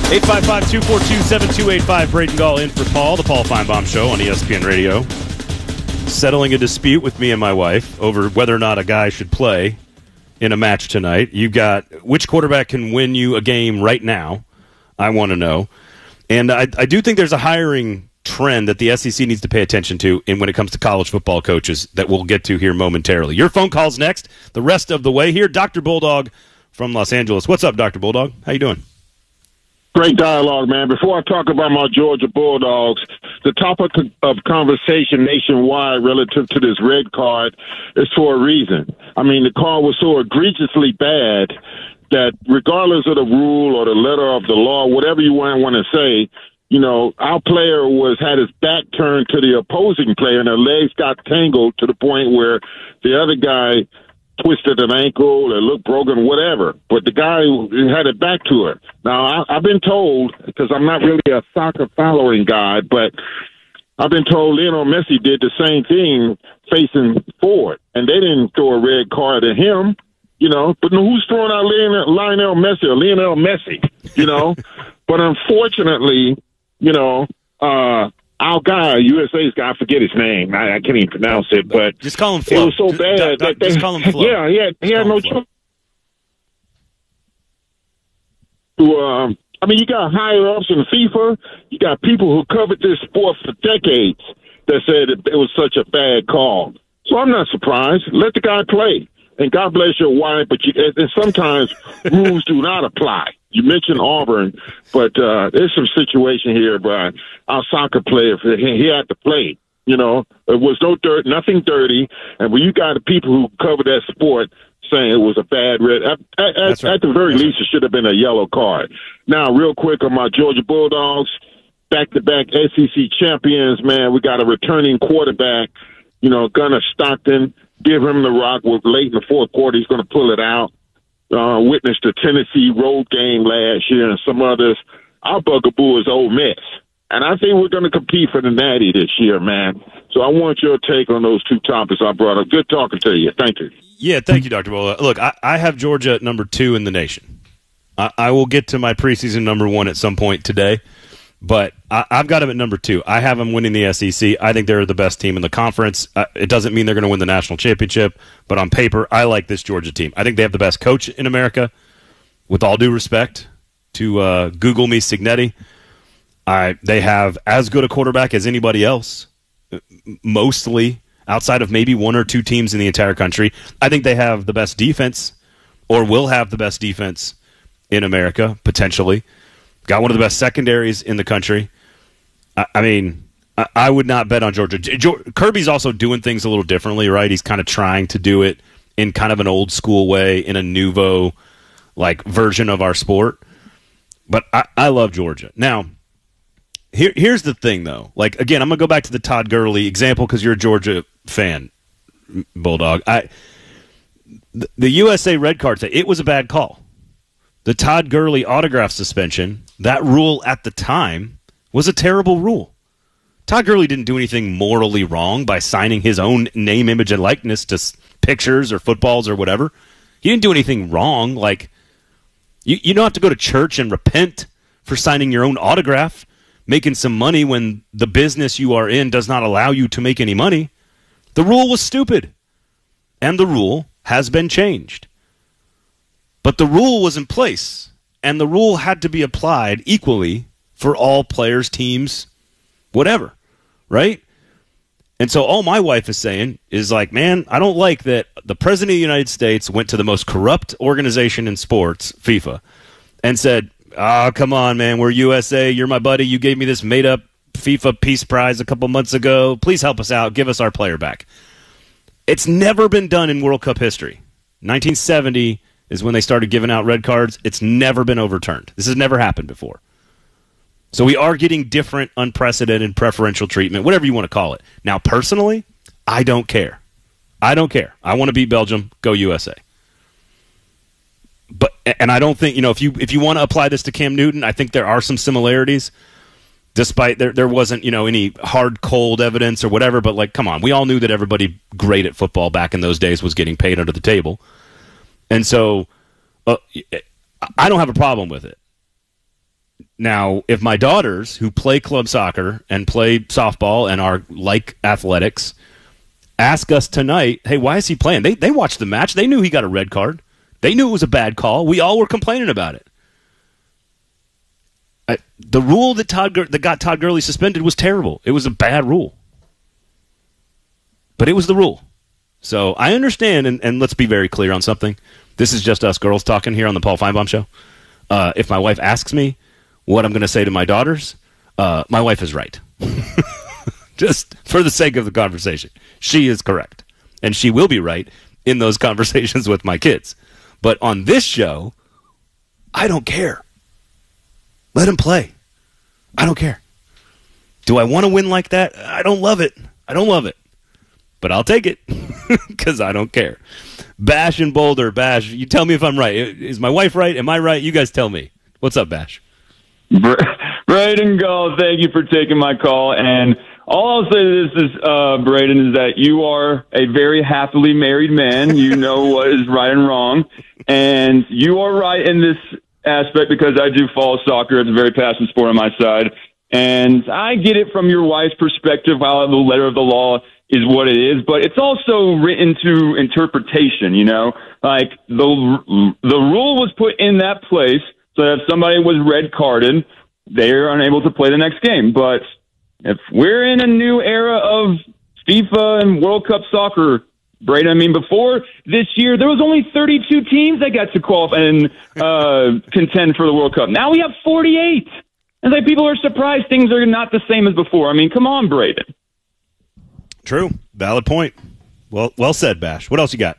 855-242-7285. Braden Gall in for Paul, the Paul Feinbaum Show on ESPN Radio. Settling a dispute with me and my wife over whether or not a guy should play in a match tonight. You've got which quarterback can win you a game right now, I want to know. And I do think there's a hiring trend that the SEC needs to pay attention to when it comes to college football coaches that we'll get to here momentarily. Your phone call's next. The rest of the way here, Dr. Bulldog from Los Angeles. What's up, Dr. Bulldog? How you doing? Great dialogue, man. Before I talk about my Georgia Bulldogs, the topic of conversation nationwide relative to this red card is for a reason. I mean, the call was so egregiously bad that regardless of the rule or the letter of the law, whatever you want to say, you know, our player had his back turned to the opposing player and their legs got tangled to the point where the other guy twisted an ankle or looked broken, whatever. But the guy had it back to her. Now, I've been told, because I'm not really a soccer following guy, but I've been told Lionel Messi did the same thing facing forward, and they didn't throw a red card at him, you know. But who's throwing out Lionel Messi or Lionel Messi, you know? But unfortunately, you know, our guy, USA's guy, I forget his name. I can't even pronounce it, but just call him Flo. It was so bad that they just call him Flo. Yeah, he had no choice. I mean, you got higher ups in FIFA. You got people who covered this sport for decades that said it was such a bad call. So I'm not surprised. Let the guy play. And God bless your wife, but and sometimes rules do not apply. You mentioned Auburn, but there's some situation here, but our soccer player, he had to play. You know, it was no dirt, nothing dirty. And when you got the people who cover that sport saying it was a bad red, at the very least, it should have been a yellow card. Now, real quick on my Georgia Bulldogs, back-to-back SEC champions, man. We got a returning quarterback, you know, Gunnar Stockton. Give him the rock with late in the fourth quarter. He's going to pull it out. Witnessed the Tennessee road game last year and some others. Our bugaboo is Ole Miss. And I think we're going to compete for the Natty this year, man. So I want your take on those two topics I brought up. Good talking to you. Thank you. Yeah, thank you, Dr. Bola. Look, I have Georgia at number 2 in the nation. I will get to my preseason number 1 at some point today. But I've got them at number 2. I have them winning the SEC. I think they're the best team in the conference. It doesn't mean they're going to win the national championship, but on paper, I like this Georgia team. I think they have the best coach in America, with all due respect to Google me Cignetti. They have as good a quarterback as anybody else, mostly outside of maybe one or two teams in the entire country. I think they have the best defense, or will have the best defense in America, potentially. Got one of the best secondaries in the country. I mean, I would not bet on Georgia. Kirby's also doing things a little differently, right? He's kind of trying to do it in kind of an old school way, in a nouveau version of our sport. But I love Georgia. Now, here's the thing, though. Again, I'm going to go back to the Todd Gurley example because you're a Georgia fan, Bulldog. The USA red card, it was a bad call. The Todd Gurley autograph suspension, that rule at the time, was a terrible rule. Todd Gurley didn't do anything morally wrong by signing his own name, image, and likeness to pictures or footballs or whatever. He didn't do anything wrong. You don't have to go to church and repent for signing your own autograph, making some money when the business you are in does not allow you to make any money. The rule was stupid, and the rule has been changed. But the rule was in place, and the rule had to be applied equally for all players, teams, whatever, right? And so all my wife is saying is man, I don't like that the President of the United States went to the most corrupt organization in sports, FIFA, and said, oh, come on, man, we're USA, you're my buddy, you gave me this made-up FIFA Peace Prize a couple months ago, please help us out, give us our player back. It's never been done in World Cup history. 1970 is when they started giving out red cards. It's never been overturned. This has never happened before. So we are getting different, unprecedented, preferential treatment, whatever you want to call it. Now, personally, I don't care. I don't care. I want to beat Belgium. Go USA. And I don't think, if you want to apply this to Cam Newton, I think there are some similarities, despite there wasn't, any hard, cold evidence or whatever. But, come on. We all knew that everybody great at football back in those days was getting paid under the table. And so I don't have a problem with it. Now, if my daughters, who play club soccer and play softball and are like athletics, ask us tonight, hey, why is he playing? They watched the match. They knew he got a red card. They knew it was a bad call. We all were complaining about it. The rule that got Todd Gurley suspended was terrible. It was a bad rule. But it was the rule. So I understand, and let's be very clear on something. This is just us girls talking here on the Paul Feinbaum Show. If my wife asks me what I'm going to say to my daughters, my wife is right. Just for the sake of the conversation. She is correct. And she will be right in those conversations with my kids. But on this show, I don't care. Let him play. I don't care. Do I want to win like that? I don't love it. But I'll take it because I don't care. Bash in Boulder. Bash, you tell me if I'm right. Is my wife right? Am I right? You guys tell me. What's up, Bash? Braden Gall, thank you for taking my call. And all I'll say to this is, Braden, is that you are a very happily married man. You know what is right and wrong. And you are right in this aspect because I do follow soccer. It's a very passionate sport on my side. And I get it from your wife's perspective, how the letter of the law is what it is, but it's also written to interpretation, you know? Like, the rule was put in that place so that if somebody was red carded, they're unable to play the next game. But if we're in a new era of FIFA and World Cup soccer, Braden, I mean, before this year, there was only 32 teams that got to qualify and contend for the World Cup. Now we have 48. And like, people are surprised things are not the same as before. I mean, come on, Braden. True. Valid point. Well said, Bash. What else you got?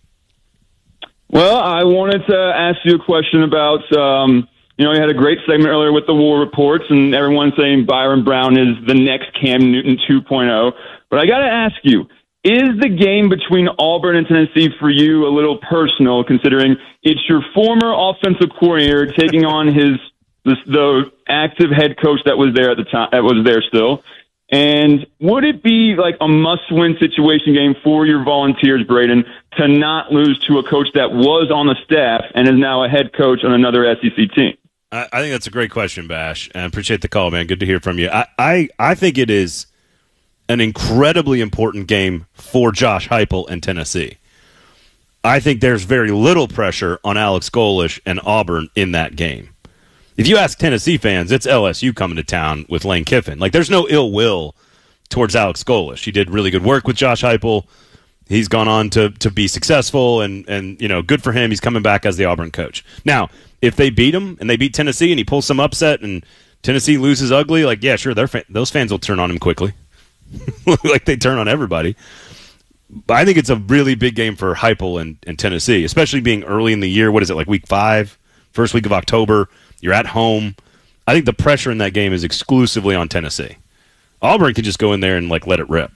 Well, I wanted to ask you a question about, you had a great segment earlier with the war reports and everyone saying Byron Brown is the next Cam Newton 2.0. But I got to ask you, is the game between Auburn and Tennessee for you a little personal, considering it's your former offensive coordinator taking on the active head coach that was there at the time, that was there still? And would it be like a must-win situation game for your Volunteers, Braden, to not lose to a coach that was on the staff and is now a head coach on another SEC team? I think that's a great question, Bash, and I appreciate the call, man. Good to hear from you. I think it is an incredibly important game for Josh Heupel and Tennessee. I think there's very little pressure on Alex Golesh and Auburn in that game. If you ask Tennessee fans, it's LSU coming to town with Lane Kiffin. Like, there's no ill will towards Alex Golesh. He did really good work with Josh Heupel. He's gone on to be successful, and good for him. He's coming back as the Auburn coach. Now, if they beat him and they beat Tennessee and he pulls some upset and Tennessee loses ugly, like, yeah, sure, those fans will turn on him quickly. Like they turn on everybody. But I think it's a really big game for Heupel and Tennessee, especially being early in the year. What is it, like week 5, first week of October? You're at home. I think the pressure in that game is exclusively on Tennessee. Auburn can just go in there and let it rip.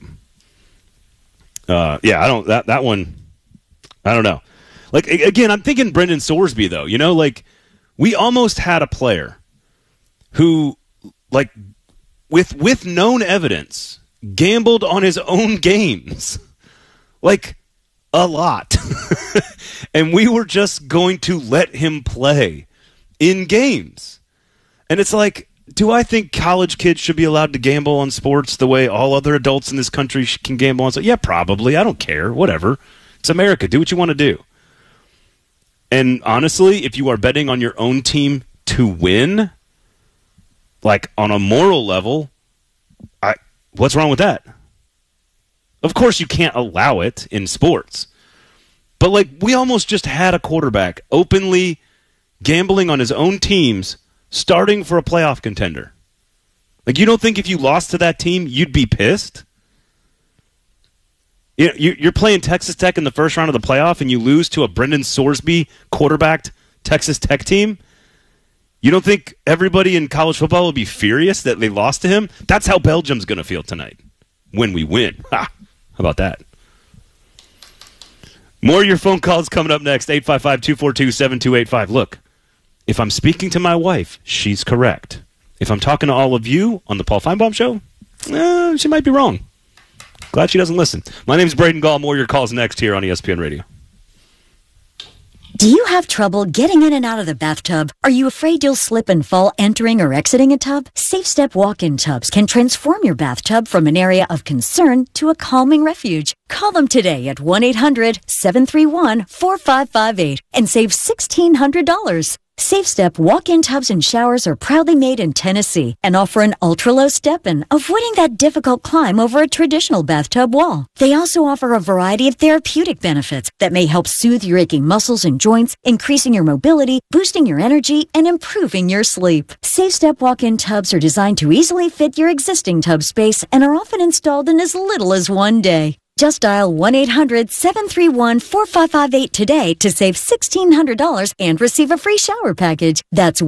That one, I don't know. Like, again, I'm thinking Brendan Sorsby, though. We almost had a player who, with known evidence, gambled on his own games. A lot. And we were just going to let him play in games. And it's like, do I think college kids should be allowed to gamble on sports the way all other adults in this country can gamble on? So, yeah, probably. I don't care. Whatever. It's America. Do what you want to do. And honestly, if you are betting on your own team to win, on a moral level, what's wrong with that? Of course you can't allow it in sports. But, we almost just had a quarterback openly gambling on his own teams, starting for a playoff contender. You don't think if you lost to that team, you'd be pissed? You're playing Texas Tech in the first round of the playoff, and you lose to a Brendan Sorsby quarterbacked Texas Tech team? You don't think everybody in college football will be furious that they lost to him? That's how Belgium's going to feel tonight when we win. Ha! How about that? More of your phone calls coming up next. 855-242-7285. Look, if I'm speaking to my wife, she's correct. If I'm talking to all of you on the Paul Feinbaum Show, she might be wrong. Glad she doesn't listen. My name's Braden Gall. More of your calls next here on ESPN Radio. Do you have trouble getting in and out of the bathtub? Are you afraid you'll slip and fall entering or exiting a tub? SafeStep walk-in tubs can transform your bathtub from an area of concern to a calming refuge. Call them today at 1-800-731-4558 and save $1,600. SafeStep walk-in tubs and showers are proudly made in Tennessee and offer an ultra-low step-in, avoiding that difficult climb over a traditional bathtub wall. They also offer a variety of therapeutic benefits that may help soothe your aching muscles and joints, increasing your mobility, boosting your energy, and improving your sleep. SafeStep walk-in tubs are designed to easily fit your existing tub space and are often installed in as little as one day. Just dial 1-800-731-4558 today to save $1,600 and receive a free shower package. That's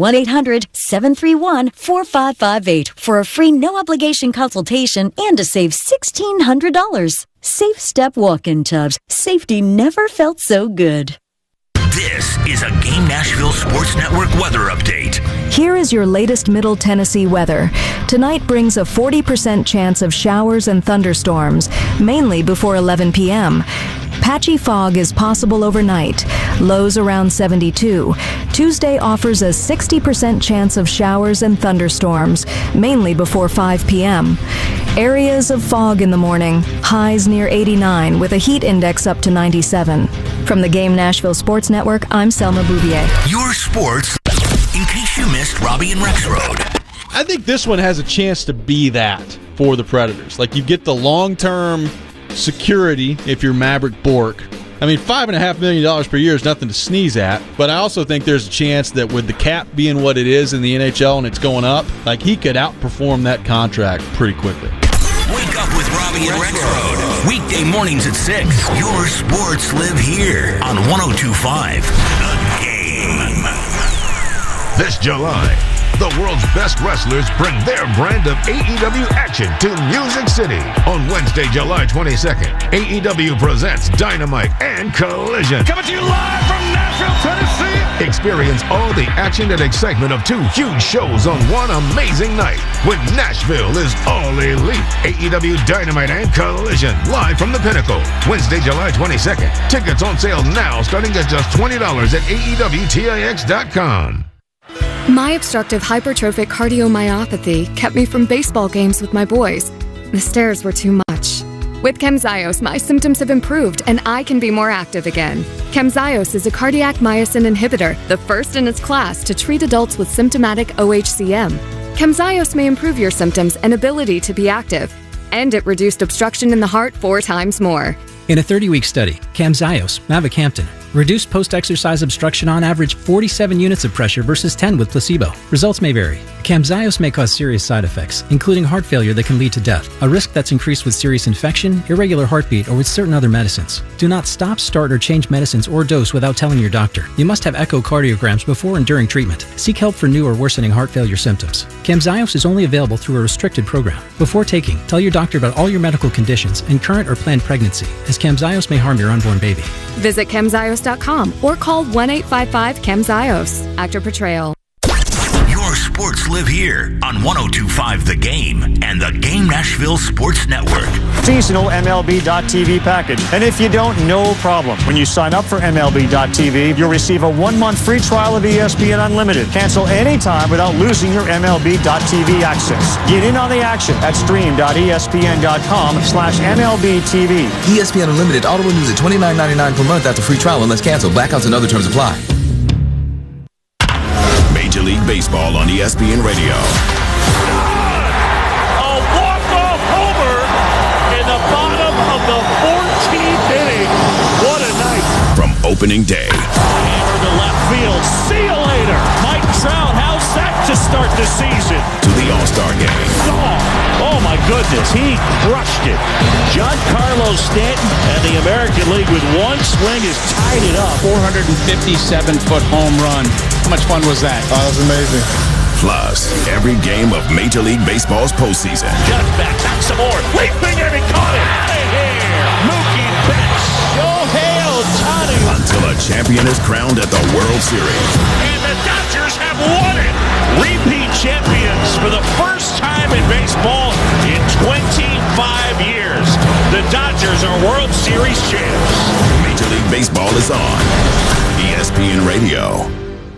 1-800-731-4558 for a free no-obligation consultation and to save $1,600. SafeStep walk-in tubs. Safety never felt so good. This is a Game Nashville Sports Network weather update. Here is your latest Middle Tennessee weather. Tonight brings a 40% chance of showers and thunderstorms, mainly before 11 p.m. Patchy fog is possible overnight, lows around 72. Tuesday offers a 60% chance of showers and thunderstorms, mainly before 5 p.m. Areas of fog in the morning, highs near 89 with a heat index up to 97. From the Game Nashville Sports Network, I'm Selma Bouvier. Your sports, in case you missed Robbie and Rex Road. I think this one has a chance to be that for the Predators. Like, you get the long-term security if you're Maverick Bourque. I mean, $5.5 million per year is nothing to sneeze at, but I also think there's a chance that with the cap being what it is in the NHL and it's going up, like, he could outperform that contract pretty quickly. Wake up with Robbie and Rex Road. Weekday mornings at 6. Your sports live here on 102.5 The Game. This July, the world's best wrestlers bring their brand of AEW action to Music City. On Wednesday, July 22nd, AEW presents Dynamite and Collision. Coming to you live from Nashville, Tennessee. Experience all the action and excitement of two huge shows on one amazing night when Nashville is all elite. AEW Dynamite and Collision, live from the Pinnacle. Wednesday, July 22nd. Tickets on sale now, starting at just $20 at AEWTIX.com. My obstructive hypertrophic cardiomyopathy kept me from baseball games with my boys. The stairs were too much. With Camzyos, my symptoms have improved and I can be more active again. Camzyos is a cardiac myosin inhibitor, the first in its class to treat adults with symptomatic OHCM. Camzyos may improve your symptoms and ability to be active, and it reduced obstruction in the heart 4 times more. In a 30-week study, Camzyos, mavacamten, reduced post-exercise obstruction on average 47 units of pressure versus 10 with placebo. Results may vary. Camzyos may cause serious side effects, including heart failure that can lead to death, a risk that's increased with serious infection, irregular heartbeat, or with certain other medicines. Do not stop, start, or change medicines or dose without telling your doctor. You must have echocardiograms before and during treatment. Seek help for new or worsening heart failure symptoms. Camzyos is only available through a restricted program. Before taking, tell your doctor about all your medical conditions and current or planned pregnancy, as Camzyos may harm your unborn baby. Visit Camzyos.com or call 1-855-CAMZYOS. Actor Portrayal. Your sports live here on 102.5 The Game and the Game Nashville Sports Network. Seasonal MLB.TV package. And if you don't, no problem. When you sign up for MLB.TV, you'll receive a 1-month free trial of ESPN Unlimited. Cancel anytime without losing your MLB.TV access. Get in on the action at stream.espn.com/MLBTV. ESPN Unlimited all renews at $29.99 per month after free trial unless canceled. Blackouts and other terms apply. Major League Baseball on ESPN Radio. A walk-off homer in the bottom of the 14th inning. What a night. From opening day. Hammer to left field. See you later. Mike Trout, how's that to start the season? To the All-Star Game. Oh my goodness, he crushed it. Giancarlo Stanton and the American League with one swing has tied it up. 457-foot home run. How much fun was that? Oh, that was amazing. Plus, every game of Major League Baseball's postseason. Just back some more. Leaping and he caught it. Out of here. Mookie Betts. Shohei Ohtani. Until a champion is crowned at the World Series. And the Dodgers have won it. Repeat champions for the first time in baseball in 25 years. The Dodgers are World Series champs. Major League Baseball is on. ESPN Radio.